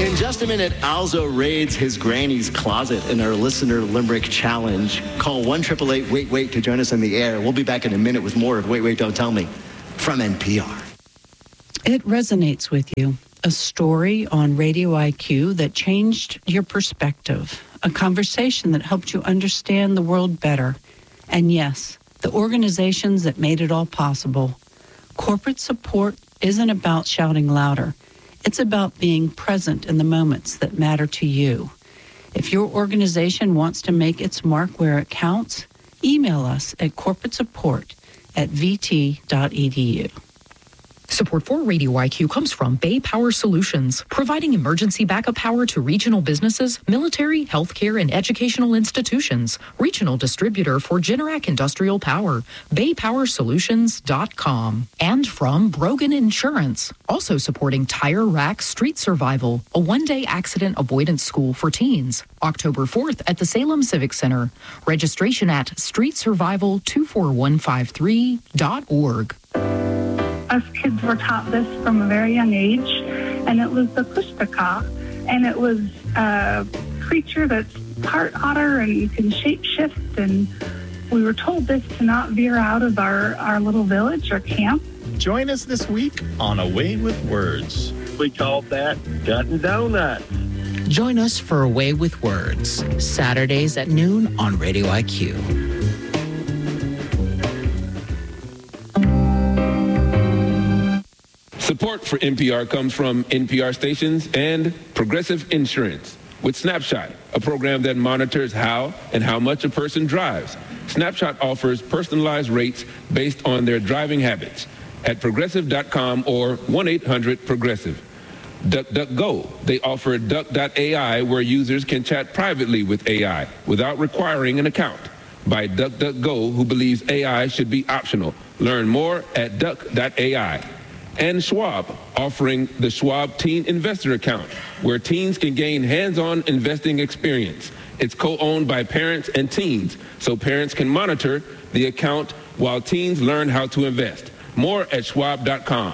In just a minute, Alzo raids his granny's closet in our Listener Limerick Challenge. Call 1-888-WAIT-WAIT to join us in the air. We'll be back in a minute with more of Wait, Wait, Don't Tell Me from NPR. It resonates with you. A story on Radio IQ that changed your perspective. A conversation that helped you understand the world better. And yes, the organizations that made it all possible. Corporate support isn't about shouting louder. It's about being present in the moments that matter to you. If your organization wants to make its mark where it counts, email us at corporatesupport@vt.edu. Support for Radio IQ comes from Bay Power Solutions, providing emergency backup power to regional businesses, military, healthcare, and educational institutions. Regional distributor for Generac Industrial Power, baypowersolutions.com. And from Brogan Insurance, also supporting Tire Rack Street Survival, a one-day accident avoidance school for teens. October 4th at the Salem Civic Center. Registration at streetsurvival24153.org. Us kids were taught this from a very young age, and it was the Kushtaka, and it was a creature that's part otter and can shape-shift, and we were told this to not veer out of our little village or camp. Join us this week on A Way with Words. We called that Gutting Donuts. Join us for A Way with Words, Saturdays at noon on Radio IQ. Support for NPR comes from NPR stations and Progressive Insurance. With Snapshot, a program that monitors how and how much a person drives. Snapshot offers personalized rates based on their driving habits at progressive.com or 1-800-PROGRESSIVE. DuckDuckGo, they offer Duck.ai where users can chat privately with AI without requiring an account. By DuckDuckGo, who believes AI should be optional. Learn more at Duck.ai. And Schwab, offering the Schwab Teen Investor Account, where teens can gain hands-on investing experience. It's co-owned by parents and teens, so parents can monitor the account while teens learn how to invest. More at schwab.com.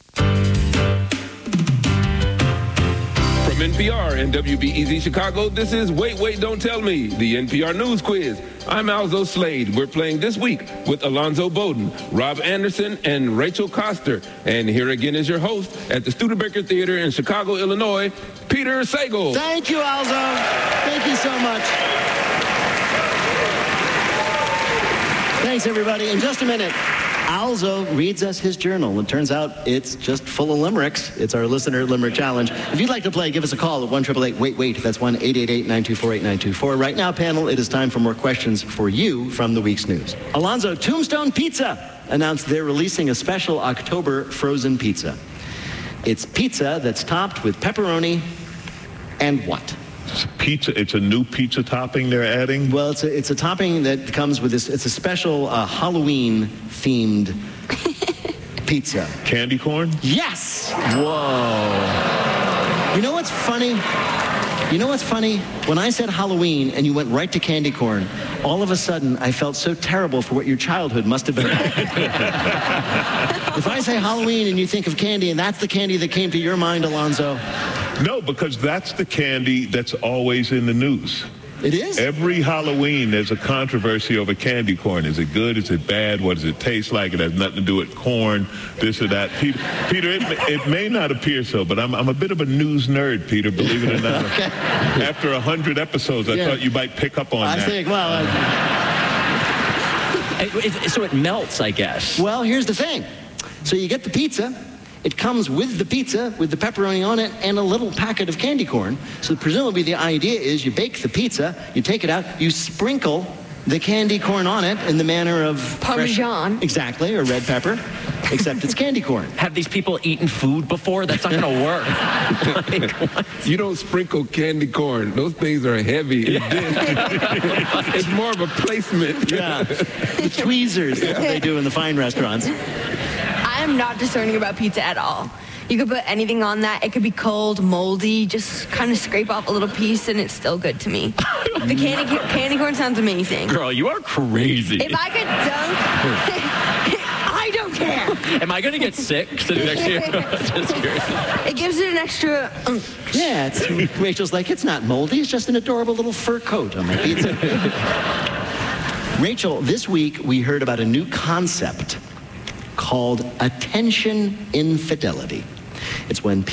From NPR and WBEZ Chicago, this is Wait, Wait, Don't Tell Me, the NPR News Quiz. I'm Alzo Slade. We're playing this week with Alonzo Bowden, Rob Anderson, and Rachel Coster. And here again is your host at the Studebaker Theater in Chicago, Illinois, Peter Sagal. Thank you, Alzo. Thank you so much. Thanks, everybody. In just a minute, Alzo reads us his journal. It turns out it's just full of limericks. It's our Listener Limerick Challenge. If you'd like to play, give us a call at 1-888-WAIT-WAIT. That's 1-888-924-8924. Right now, panel, it is time for more questions for you from the week's news. Alonzo, Tombstone Pizza announced they're releasing a special October frozen pizza. It's pizza that's topped with pepperoni and what? Pizza. It's a new pizza topping they're adding? Well, it's a topping that comes with this. It's a special Halloween-themed pizza. Candy corn? Yes! Whoa. You know what's funny? When I said Halloween and you went right to candy corn, all of a sudden I felt so terrible for what your childhood must have been like. If I say Halloween and you think of candy and that's the candy that came to your mind, Alonzo. No, because that's the candy that's always in the news. It is? Every Halloween, there's a controversy over candy corn. Is it good? Is it bad? What does it taste like? It has nothing to do with corn, this or that. Peter, it may not appear so, but I'm a bit of a news nerd, Peter, believe it or not. Okay. After 100 episodes, I thought you might pick up on that. I think, well... So it melts, I guess. Well, here's the thing. So you get the pizza. It comes with the pizza, with the pepperoni on it, and a little packet of candy corn. So presumably the idea is you bake the pizza, you take it out, you sprinkle the candy corn on it in the manner of... Parmesan. Exactly, or red pepper, except it's candy corn. Have these people eaten food before? That's not going to work. You don't sprinkle candy corn. Those things are heavy. It's more of a placement. Yeah, the tweezers that they do in the fine restaurants. I am not discerning about pizza at all. You could put anything on that. It could be cold, moldy, just kind of scrape off a little piece and it's still good to me. The candy corn sounds amazing. Girl, you are crazy. If I could dunk, I don't care. Am I going to get sick sitting next to you? Just curious. It gives it an extra. Yeah, Rachel's like, it's not moldy. It's just an adorable little fur coat on my pizza. Rachel, this week we heard about a new concept called attention infidelity. It's when